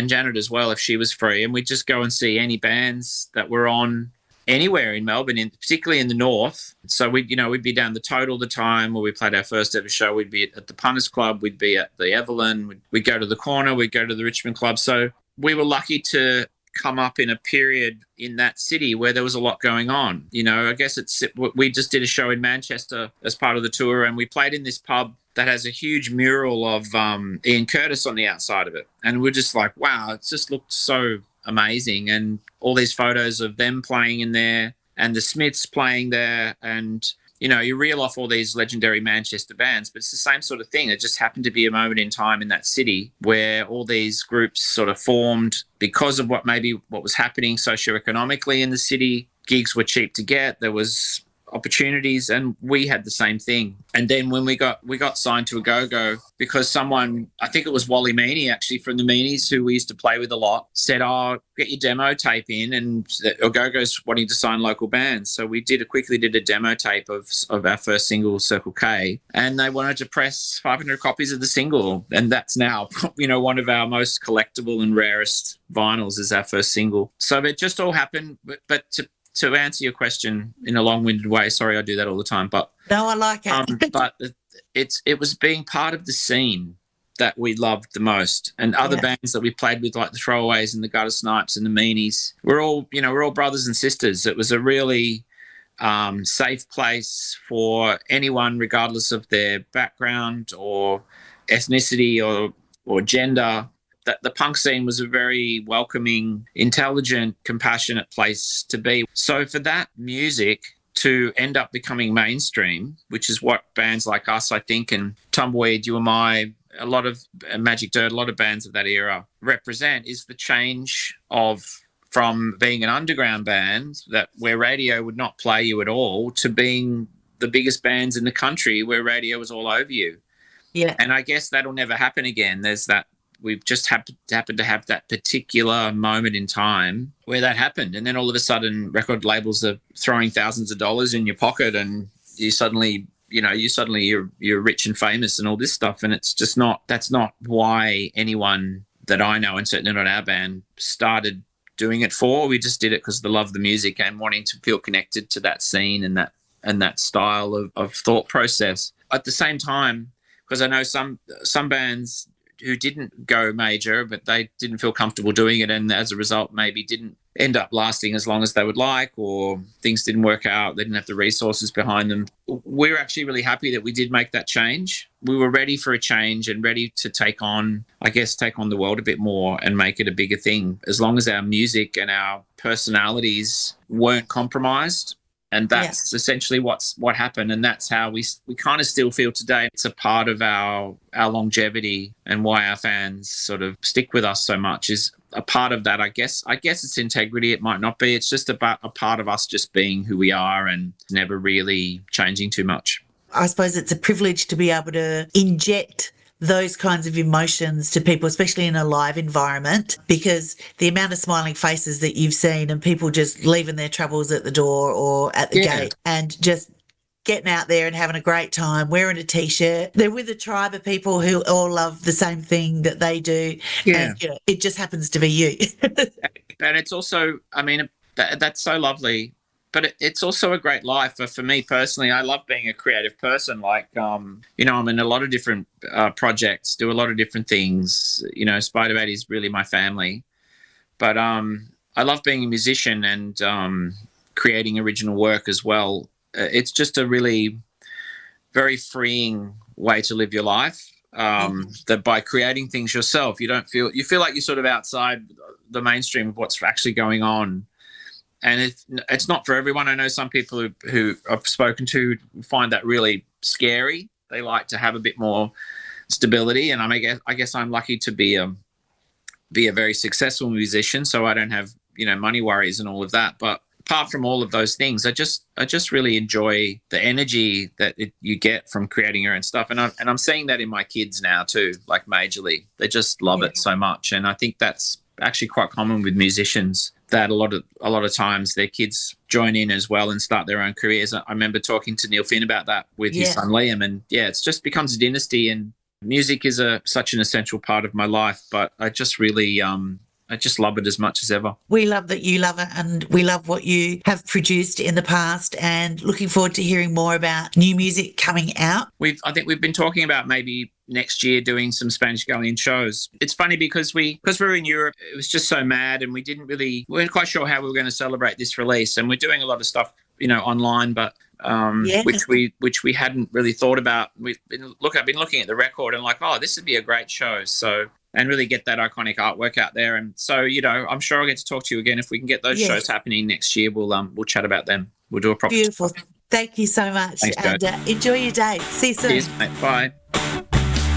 Janet as well if she was free, and we'd just go and see any bands that were on anywhere in Melbourne, particularly in the north. So we'd be down the Tote all the time, or we played our first ever show. We'd be at the Punters Club, we'd be at the Evelyn, we'd go to the Corner, we'd go to the Richmond Club. So we were lucky to come up in a period in that city where there was a lot going on. I guess we just did a show in Manchester as part of the tour, and we played in this pub that has a huge mural of Ian Curtis on the outside of it. And we're just like, wow, it just looked so amazing. And all these photos of them playing in there and the Smiths playing there. And, you reel off all these legendary Manchester bands, but it's the same sort of thing. It just happened to be a moment in time in that city where all these groups sort of formed because of what was happening socioeconomically in the city. Gigs were cheap to get. There was opportunities, and we had the same thing. And then when we got signed to Agogo, because someone, I think it was Wally Meany actually from the Meanies, who we used to play with a lot, said, get your demo tape in, and Agogo's wanting to sign local bands. So we quickly did a demo tape of our first single, Circle K, and they wanted to press 500 copies of the single, and that's now one of our most collectible and rarest vinyls is our first single. So it just all happened. But to answer your question in a long-winded way, sorry, I do that all the time, but no, I like it. But it was being part of the scene that we loved the most, and other bands that we played with, like the Throwaways and the Gutter Snipes and the Meanies. We're all brothers and sisters. It was a really safe place for anyone, regardless of their background or ethnicity or gender. That the punk scene was a very welcoming, intelligent, compassionate place to be. So for that music to end up becoming mainstream, which is what bands like us, I think, and Tumbleweed, You Am I, a lot of Magic Dirt, a lot of bands of that era represent, is the change from being an underground band where radio would not play you at all to being the biggest bands in the country where radio was all over you. Yeah. And I guess that'll never happen again. There's that. We've just happened to have that particular moment in time where that happened. And then all of a sudden record labels are throwing thousands of dollars in your pocket, and you're rich and famous and all this stuff. And it's just that's not why anyone that I know, and certainly not our band, started doing it for. We just did it because of the love of the music and wanting to feel connected to that scene and that style of thought process. At the same time, because I know some bands who didn't go major, but they didn't feel comfortable doing it, and as a result maybe didn't end up lasting as long as they would like, or things didn't work out, they didn't have the resources behind them. We're actually really happy that we did make that change. We were ready for a change and ready to take on the world a bit more and make it a bigger thing, as long as our music and our personalities weren't compromised. And that's essentially what happened, and that's how we kind of still feel today. It's a part of our longevity and why our fans sort of stick with us so much, is a part of that. I guess it's integrity. It might not be. It's just about a part of us just being who we are and never really changing too much. I suppose it's a privilege to be able to inject those kinds of emotions to people, especially in a live environment, because the amount of smiling faces that you've seen and people just leaving their troubles at the door or at the gate and just getting out there and having a great time, wearing a T-shirt. They're with a tribe of people who all love the same thing that they do. Yeah. And, it just happens to be you. And it's also, that's so lovely. But it's also a great life. For me personally, I love being a creative person. Like, I'm in a lot of different projects, do a lot of different things. Spider-Man is really my family. But I love being a musician and creating original work as well. It's just a really very freeing way to live your life. That by creating things yourself, you feel like you're sort of outside the mainstream of what's actually going on. And it's not for everyone. I know some people who I've spoken to find that really scary. They like to have a bit more stability, and I guess I'm lucky to be a very successful musician, so I don't have money worries and all of that. But apart from all of those things, I just really enjoy the energy that you get from creating your own stuff, and I'm seeing that in my kids now too, like majorly. They just love it so much, and I think that's actually quite common with musicians, that a lot of times their kids join in as well and start their own careers. I remember talking to Neil Finn about that with his son Liam, and it just becomes a dynasty, and Music is such an essential part of my life, but I just really I just love it as much as ever. We love that you love it, and we love what you have produced in the past, and looking forward to hearing more about new music coming out. I think we've been talking about maybe next year doing some Spanish Galleon shows. It's funny because we were in Europe, it was just so mad, and we weren't quite sure how we were going to celebrate this release. And we're doing a lot of stuff, online, but which we hadn't really thought about. I've been looking at the record and like, oh, this would be a great show. So, and really get that iconic artwork out there. And so, I'm sure I'll get to talk to you again if we can get those shows happening next year. We'll chat about them. We'll do a proper. Beautiful. Thank you so much. Thanks, and enjoy your day. See you soon. Cheers, mate. Bye.